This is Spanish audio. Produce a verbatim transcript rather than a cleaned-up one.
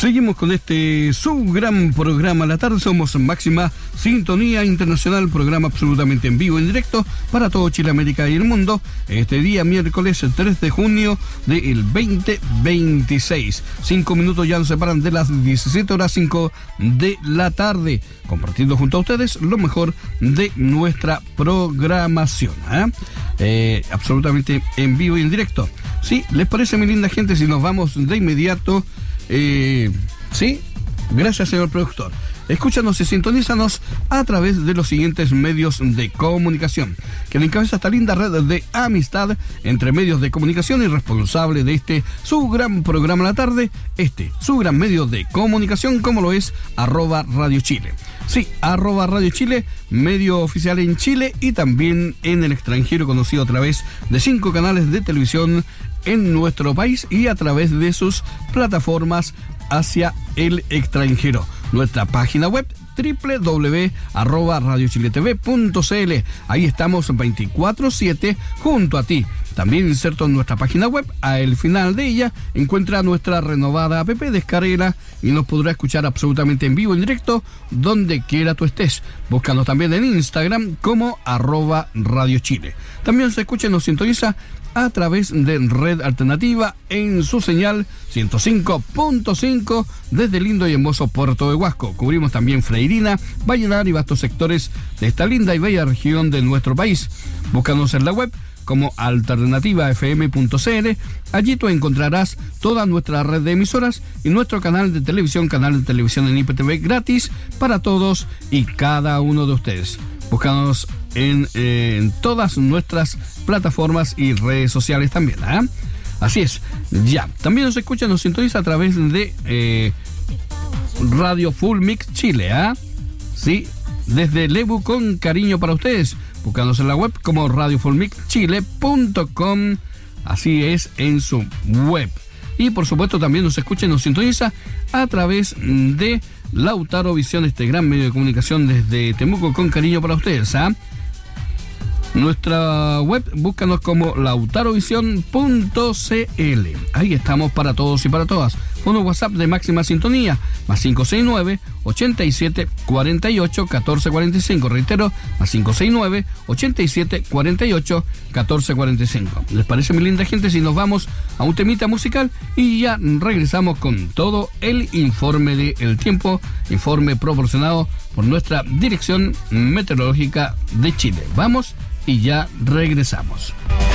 Seguimos con este su gran programa a la tarde. Somos Máxima Sintonía Internacional, programa absolutamente en vivo, en directo para todo Chile, América y el mundo. Este día, miércoles tres de junio del veinte veintiséis. Cinco minutos ya nos separan de las diecisiete horas cinco de la tarde, compartiendo junto a ustedes lo mejor de nuestra programación. ¿eh? Eh, absolutamente en vivo y en directo. ¿Sí? ¿Les parece, mi linda gente, si nos vamos de inmediato? Eh, sí, gracias, señor productor. Escúchanos y sintonízanos a través de los siguientes medios de comunicación, que le encabeza esta linda red de amistad entre medios de comunicación y responsable de este su gran programa a la tarde, este su gran medio de comunicación, como lo es arroba Radio Chile. Sí, arroba Radio Chile, medio oficial en Chile y también en el extranjero, conocido a través de cinco canales de televisión en nuestro país y a través de sus plataformas hacia el extranjero. Nuestra página web doble u doble u doble u punto arroba radio chile t v punto c l. Ahí estamos veinticuatro siete junto a ti. También inserto en nuestra página web, al final de ella encuentra nuestra renovada app, descárguela y nos podrá escuchar absolutamente en vivo, en directo, donde quiera tú estés. Búscanos también en Instagram como arroba Radio Chile. También se escucha y nos sintoniza a través de Red Alternativa en su señal ciento cinco punto cinco desde el lindo y hermoso Puerto de Huasco. Cubrimos también Freirina, Vallenar y vastos sectores de esta linda y bella región de nuestro país. Búscanos en la web como alternativa f m punto c l. Allí tú encontrarás toda nuestra red de emisoras y nuestro canal de televisión, canal de televisión en I P T V gratis para todos y cada uno de ustedes. Búscanos en, eh, en todas nuestras plataformas y redes sociales también. ¿eh? Así es, ya. También nos escucha, nos sintoniza a través de eh, Radio Full Mix Chile. ¿eh? Sí, desde Lebu con cariño para ustedes. Búscanos en la web como radio full mix chile punto com. Así es, en su web. Y por supuesto también nos escucha y nos sintoniza a través de Lautaro Visión, este gran medio de comunicación desde Temuco con cariño para ustedes. ¿eh? Nuestra web, búscanos como lautarovisión punto c l. Ahí estamos para todos y para todas. Con un WhatsApp de máxima sintonía, más cinco seis nueve, ochenta y siete, cuarenta y ocho, catorce cuarenta y cinco. Reitero, más cinco seis nueve, ochenta y siete, cuarenta y ocho, catorce cuarenta y cinco. ¿Les parece, mi linda gente, si nos vamos a un temita musical y ya regresamos con todo el informe del tiempo, informe proporcionado por nuestra Dirección Meteorológica de Chile? Vamos y ya regresamos.